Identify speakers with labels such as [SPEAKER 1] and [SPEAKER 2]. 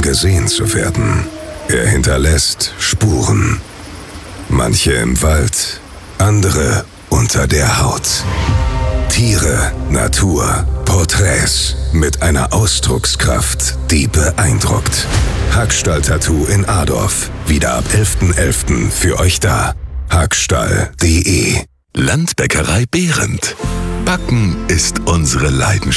[SPEAKER 1] gesehen zu werden. Er hinterlässt Spuren. Manche im Wald, andere unter der Haut. Tiere, Natur, Porträts mit einer Ausdruckskraft, die beeindruckt. Hackstall-Tattoo in Adorf. Wieder ab 11.11. für euch da. Hackstall.de.
[SPEAKER 2] Landbäckerei Behrendt. Backen ist unsere Leidenschaft.